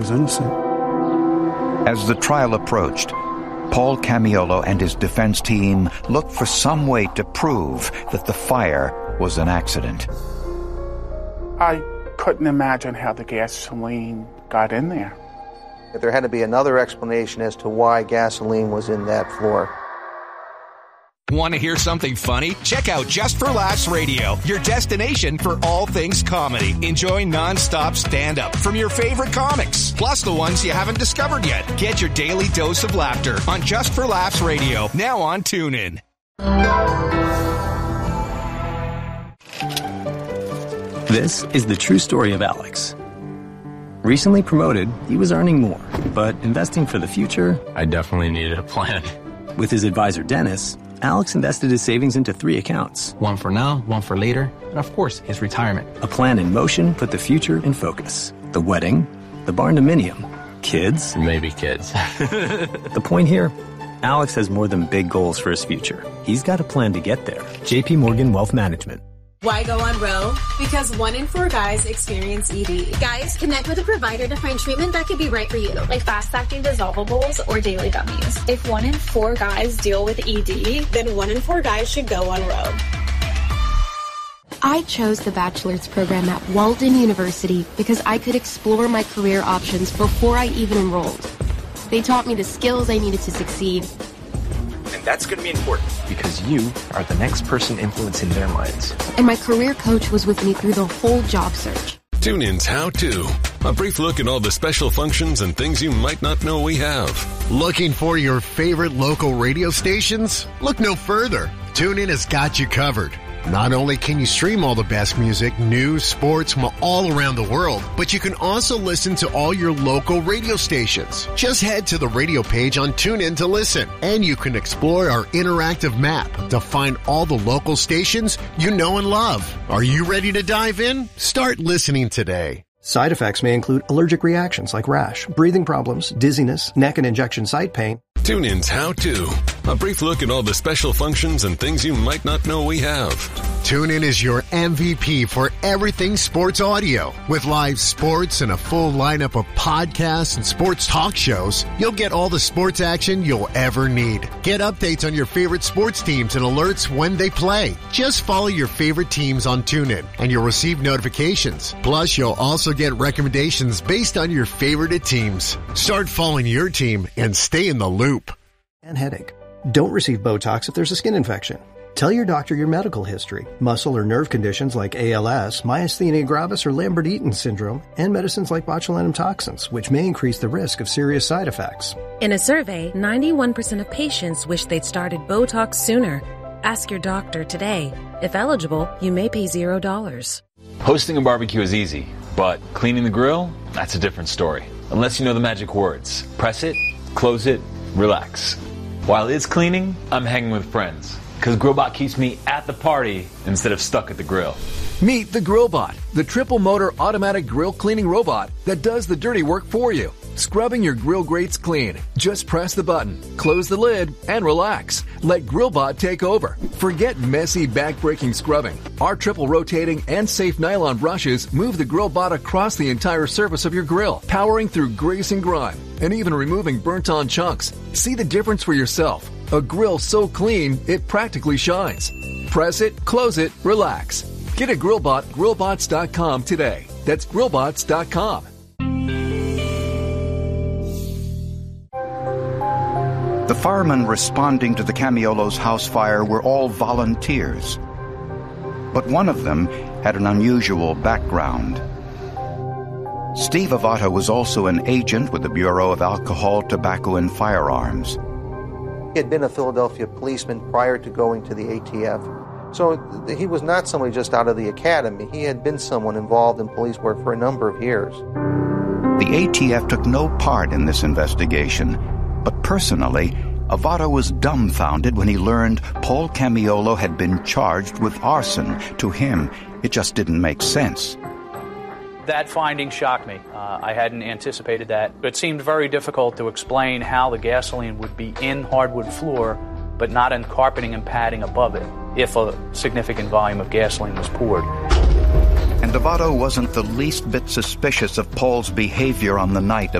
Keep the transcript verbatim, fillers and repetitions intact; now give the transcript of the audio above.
was innocent. As the trial approached, Paul Camiolo and his defense team looked for some way to prove that the fire was an accident. I couldn't imagine how the gasoline got in there. There had to be another explanation as to why gasoline was in that floor. Want to hear something funny? Check out Just for Laughs Radio, your destination for all things comedy. Enjoy non-stop stand-up from your favorite comics, plus the ones you haven't discovered yet. Get your daily dose of laughter on Just for Laughs Radio, now on TuneIn. This is the true story of Alex. Recently promoted, he was earning more, but investing for the future... I definitely needed a plan. With his advisor, Dennis, Alex invested his savings into three accounts. One for now, one for later, and of course, his retirement. A plan in motion put the future in focus. The wedding, the barn-dominium, kids... Maybe kids. The point here, Alex has more than big goals for his future. He's got a plan to get there. J P Morgan Wealth Management. Why go on Roe? Because one in four guys experience E D. Guys, connect with a provider to find treatment that could be right for you, like fast-acting dissolvables or daily gummies. If one in four guys deal with E D, then one in four guys should go on Roe. I chose the bachelor's program at Walden University because I could explore my career options before I even enrolled. They taught me the skills I needed to succeed. And that's going to be important because you are the next person influencing their minds. And my career coach was with me through the whole job search. TuneIn's How To. A brief look at all the special functions and things you might not know we have. Looking for your favorite local radio stations? Look no further. TuneIn has got you covered. Not only can you stream all the best music, news, sports from all around the world, but you can also listen to all your local radio stations. Just head to the radio page on TuneIn to listen, and you can explore our interactive map to find all the local stations you know and love. Are you ready to dive in? Start listening today. Side effects may include allergic reactions like rash, breathing problems, dizziness, neck and injection site pain. TuneIn's How To. A brief look at all the special functions and things you might not know we have. TuneIn is your M V P for everything sports audio. With live sports and a full lineup of podcasts and sports talk shows, you'll get all the sports action you'll ever need. Get updates on your favorite sports teams and alerts when they play. Just follow your favorite teams on TuneIn, and you'll receive notifications. Plus, you'll also get recommendations based on your favorite teams. Start following your team and stay in the loop. And headache. Don't receive Botox if there's a skin infection. Tell your doctor your medical history, muscle or nerve conditions like A L S, myasthenia gravis, or Lambert-Eaton syndrome, and medicines like botulinum toxins, which may increase the risk of serious side effects. In a survey, ninety-one percent of patients wish they'd started Botox sooner. Ask your doctor today. If eligible, you may pay zero dollars. Hosting a barbecue is easy, but cleaning the grill, that's a different story. Unless you know the magic words. Press it, close it, relax. While it's cleaning, I'm hanging with friends, because GrillBot keeps me at the party instead of stuck at the grill. Meet the GrillBot, the triple motor automatic grill cleaning robot that does the dirty work for you. Scrubbing your grill grates clean. Just press the button, close the lid, and relax. Let GrillBot take over. Forget messy, back-breaking scrubbing. Our triple rotating and safe nylon brushes move the GrillBot across the entire surface of your grill, powering through grease and grime, and even removing burnt-on chunks. See the difference for yourself. A grill so clean, it practically shines. Press it, close it, relax. Get a GrillBot, grillbots dot com today. That's grillbots dot com. The firemen responding to the Camiolos' house fire were all volunteers. But one of them had an unusual background. Steve Avato was also an agent with the Bureau of Alcohol, Tobacco, and Firearms. He had been a Philadelphia policeman prior to going to the A T F. So he was not somebody just out of the academy. He had been someone involved in police work for a number of years. The A T F took no part in this investigation, but personally, Avato was dumbfounded when he learned Paul Camiolo had been charged with arson. To him, it just didn't make sense. That finding shocked me. Uh, I hadn't anticipated that. It seemed very difficult to explain how the gasoline would be in hardwood floor, but not in carpeting and padding above it, if a significant volume of gasoline was poured. And Devato wasn't the least bit suspicious of Paul's behavior on the night of